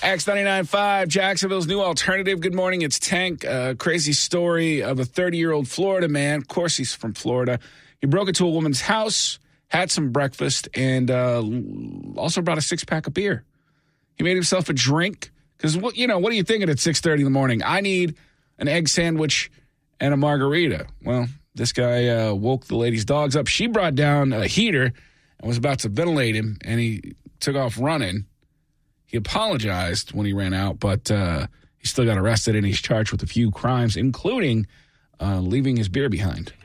X99.5, Jacksonville's new alternative. Good morning, it's Tank. Crazy story of a 30-year-old Florida man. Of course, he's from Florida. He broke into a woman's house, had some breakfast, and also brought a six-pack of beer. He made himself a drink. Because, what are you thinking at 6:30 in the morning? I need an egg sandwich and a margarita. Well, this guy woke the lady's dogs up. She brought down a heater and was about to ventilate him, and he took off running. He apologized when he ran out, but he still got arrested, and he's charged with a few crimes, including leaving his beer behind.